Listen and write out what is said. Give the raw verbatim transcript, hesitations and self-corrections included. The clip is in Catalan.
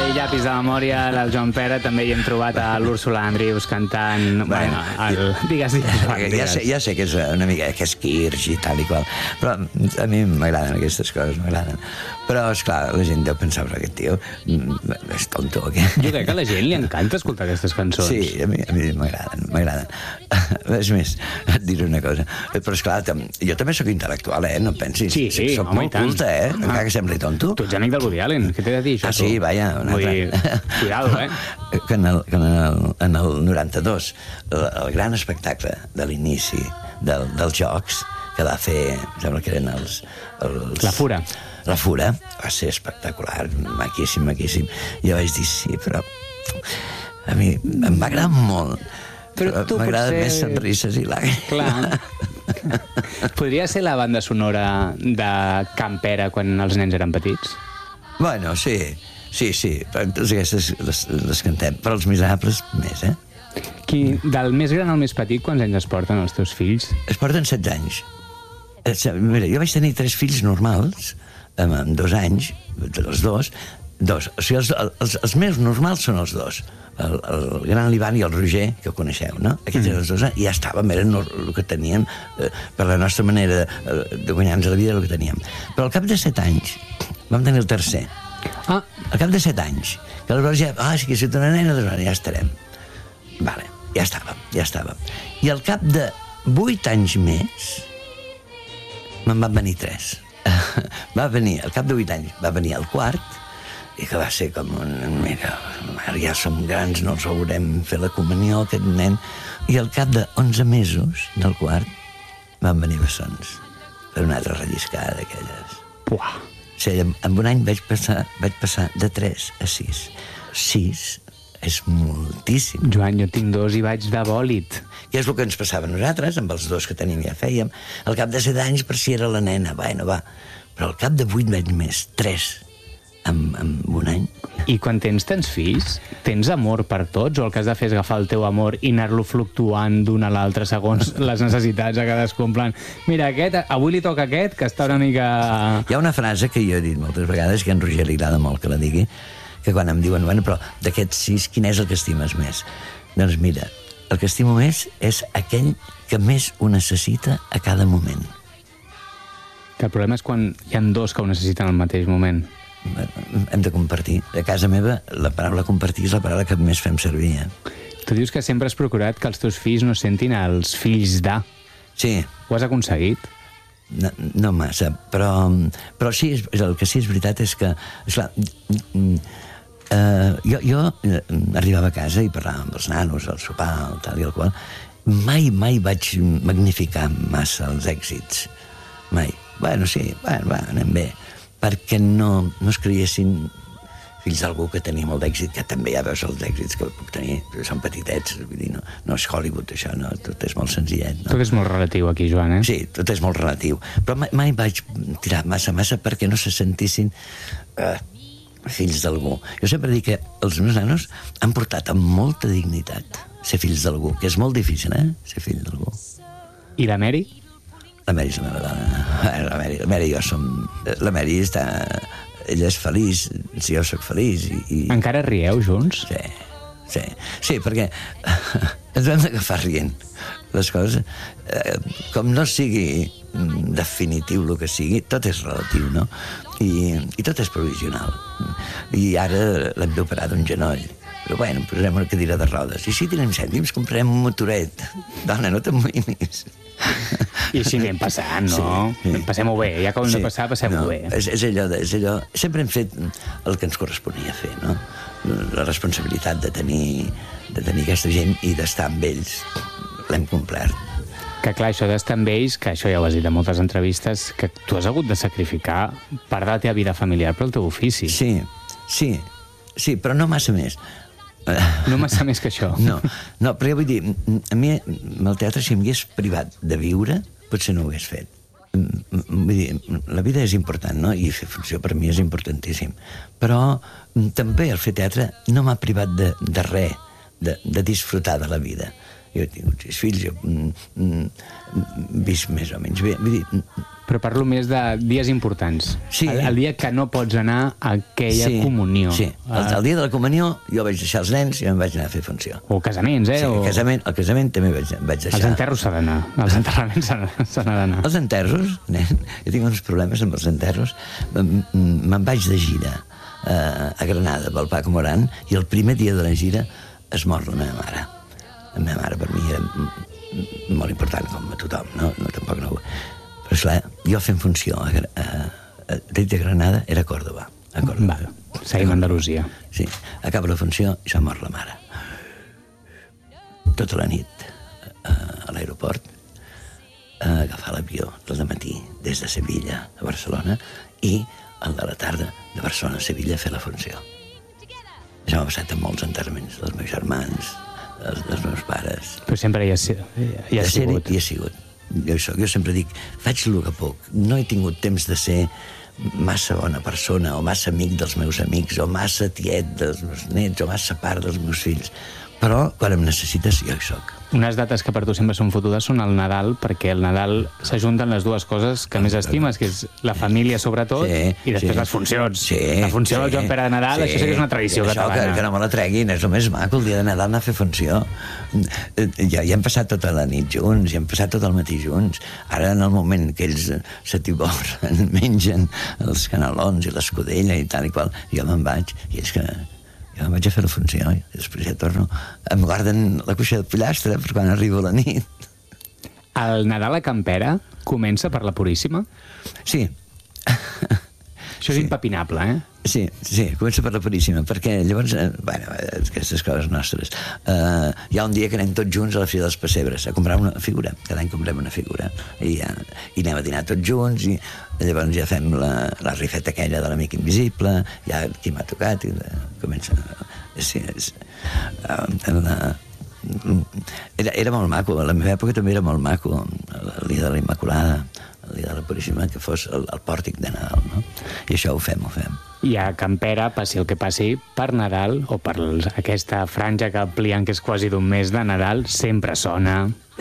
aquell llapis de memòria del Joan Pera també hi hem trobat a l'Úrsula Andrius cantant... Bueno, el... digues, digues, Joan, ja, digues. sé, ja sé que és una mica que és Kirsch i tal i qual, però a mi m'agraden aquestes coses, m'agraden. Però, esclar, la gent deu pensar, però aquest tio és tonto, o què? Jo crec que a la gent li encanta escoltar aquestes cançons. Sí, a mi, a mi m'agraden, m'agraden. És més, et diré una cosa. Però, esclar, jo també sóc intel·lectual, eh? No et pensis. Sí, sí, soc home, molt culte, eh? Encara que sembli tonto. Tu ets amic del Woody Allen, què t'he de dir, això? Ah, sí, tu? vaja, un altre. Dir, cuidado, eh? Que en el, que en el, en el noranta-dos, el, el gran espectacle de l'inici del, dels Jocs, que va fer, em sembla que eren els... els La Fura. La Fura, va ser espectacular, maquíssim, maquíssim. Jo vaig dir, sí, però a mi em va agradar molt. Però, però tu m'agrada potser... més sonrises i làgrimes. Clar. Podria ser la banda sonora de Can Pera quan els nens eren petits? Bueno, sí, sí, sí. Totes aquestes les, les cantem. Però els Miserables, més, eh? Qui, del més gran al més petit, quants anys es porten els teus fills? Es porten setze anys. Mira, jo vaig tenir tres fills normals, amb, amb dos anys, els dos, dos. O sigui, els, els, els meus normals són els dos. El, el gran l'Ivan i el Roger, que ho coneixeu, no? Aquests mm. eren els dos, i ja estàvem, eren el que teníem, eh, per la nostra manera de, de guanyar-nos la vida, el que teníem. Però al cap de set anys vam tenir el tercer. Ah. Al cap de set anys. Que aleshores ja, ah, sí que ha estat una nena, doncs ja estarem. Vale, ja estàvem, ja estàvem. I al cap de vuit anys més, me'n van venir tres. Va venir, al cap de vuit anys, va venir el quart, i que va ser com un... Mira, ara ja som grans, no els haurem fer la comunió, aquest nen. I al cap de onze mesos del quart van venir bessons per una altra relliscada d'aquelles. Puah. O sigui, en un any vaig passar, vaig passar de tres a sis. sis és moltíssim. Joan, jo tinc dos i vaig de bòlit. I és el que ens passava a nosaltres, amb els dos que tenim ja fèiem. Al cap de set anys, per si era la nena, bueno, va. Però al cap de vuit anys més, tres, en, en un any. I quan tens tants fills, tens amor per tots, o el que has de fer és agafar el teu amor i anar-lo fluctuant d'un a l'altre segons les necessitats de cadascú, en plan, mira, aquest, avui li toca aquest, que està una mica... Hi ha una frase que jo he dit moltes vegades, que a en Roger li agrada molt que la digui, que quan em diuen, bueno, però d'aquests sis, quin és el que estimes més? Doncs mira, el que estimo més és aquell que més ho necessita a cada moment. Que el problema és quan hi ha dos que ho necessiten al mateix moment. Hem de compartir. A casa meva, la paraula compartir és la paraula que més fem servir. Eh? Tu dius que sempre has procurat que els teus fills no sentin els fills de. Sí. Ho has aconseguit? No, no massa, però, però sí, el que sí és veritat és que, esclar, Uh, jo, jo uh, arribava a casa i parlàvem amb els nanos, al sopar, el tal i el qual. Mai, mai vaig magnificar massa els èxits. Mai. Bueno, sí, bueno, va, anem bé. Perquè no, no es creiessin fills d'algú que tenia molt d'èxit, que també ja veus els èxits que puc tenir, són petitets, vull dir, no, no és Hollywood, això, no, tot és molt senzillet. No? Tot és molt relatiu aquí, Joan, eh? Sí, tot és molt relatiu. Però mai, mai vaig tirar massa, massa perquè no se sentissin... Uh, fills d'algú. Jo sempre dic que els meus nanos han portat amb molta dignitat ser fills d'algú, que és molt difícil, eh? Ser fill d'algú. I la Mary? La Mary és la meva dona. La Mary, la Mary i jo som... La Mary està... Ella és feliç, si jo sóc feliç i... i... Encara rieu junts? Sí, sí. Sí, perquè ens hem d'agafar rient. Les coses... Eh, com no sigui definitiu el que sigui, tot és relatiu, no? I, i tot és provisional. I ara l'hem d'operar d'un genoll. Però bueno, posarem una cadira de rodes. I si tenim cèntims, comprarem un motoret. Dona, no t'amoïnis. I així anem passant, no? Sí, sí. Passem-ho bé, ja que ho hem sí. de passar, passem-ho no, bé. És, és, allò de, és allò... Sempre hem fet el que ens corresponia fer, no? La responsabilitat de tenir, de tenir aquesta gent i d'estar amb ells. L'hem complert. Que clar, això d'estar amb ells, que això ja ho has dit en moltes entrevistes, que tu has hagut de sacrificar part de la teva vida familiar pel teu ofici. Sí, sí, sí, però no massa més. No massa més que això. No, no, però jo vull dir, a mi el teatre, si em hagués privat de viure, potser no ho hagués fet. Vull dir, la vida és important, no? I fer funció per mi és importantíssim. Però també el fer teatre no m'ha privat de, de res, de, de disfrutar de la vida. Jo he tingut sis fills, jo mm, mm, visc més o menys bé. Vull dir, Però parlo més de dies importants. Sí. El, el dia que no pots anar a aquella sí, comunió. Sí, el, el dia de la comunió jo vaig deixar els nens i em vaig anar a fer funció. O casaments, eh? Sí, o... el casament, el casament també vaig, vaig deixar. Els enterros s'ha d'anar. Els enterraments s'ha d'anar. Els enterros, nen, jo tinc uns problemes amb els enterros. Me'n vaig de gira eh, a Granada, pel Paco Moran, i el primer dia de la gira es mor la meva mare. La meva mare per mi era molt important, com a tothom, no? No, tampoc no. Però, esclar, jo fent funció a, a, a, de Granada era a Còrdova. A Còrdova. Va, seguim a Andalusia. Sí, acaba la funció i s'ha mort la mare. Tota la nit a, a l'aeroport, a agafar l'avió del matí des de Sevilla a Barcelona i el de la tarda de Barcelona a Sevilla a fer la funció. Això m'ha passat en molts enterraments dels meus germans, dels, dels meus pares. Però sempre hi ha, hi ha sigut. Hi ha sigut. Jo, soc, jo sempre dic, faig el que puc. No he tingut temps de ser massa bona persona, o massa amic dels meus amics, o massa tiet dels meus nets, o massa part dels meus fills. Però, quan em necessites, jo hi soc. Unes dates que per tu sempre són fotudes són el Nadal, perquè el Nadal s'ajunten les dues coses que més estimes, que és la família, sobretot, sí, i després sí. les funcions. Sí, la funció sí, del Joan Pere de Nadal, sí, això sí que és una tradició això catalana. Que, que no me la treguin, és el més maco, el dia de Nadal anar a fer funció. Ja, ja hem passat tota la nit junts, ja hem passat tot el matí junts. Ara, en el moment que ells s'atiborren, mengen els canelons i l'escudella i tal i qual, jo me'n vaig, i és que... jo me'n vaig a fer la funció i després ja torno. Em guarden la cuixa de pollastre per quan arribo a la nit. El Nadal a Can Pere comença per la Puríssima? Sí. Això és sí. impepinable, eh? Sí, sí, comença per la Puríssima, perquè llavors, eh, bueno, aquestes coses nostres, eh, hi ha un dia que anem tots junts a la Fira dels Pessebres a comprar una figura, cada any comprem una figura, i, ja, i anem a dinar tots junts, i llavors ja fem la, la rifeta aquella de l'amic invisible, ja qui m'ha tocat, i la, comença... Sí, és, eh, la, era, era molt maco, a la meva època també era molt maco, el dia de la Immaculada, el dia de la Puríssima, que fos el, el pòrtic de Nadal, no? I això ho fem, ho fem. I a Can Pere, passi el que passi, per Nadal, o per aquesta franja que amplien, que és quasi d'un mes de Nadal, sempre sona...